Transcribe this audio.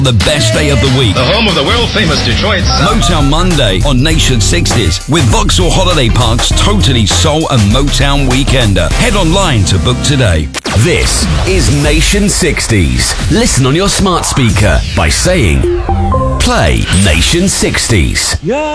The best day of the week. The home of the world-famous Detroit sound. Motown Monday on Nation 60s with Vauxhall Holiday Park's totally soul and Motown Weekender. Head online to book today. This is Nation 60s. Listen on your smart speaker by saying, play Nation 60s. Yeah.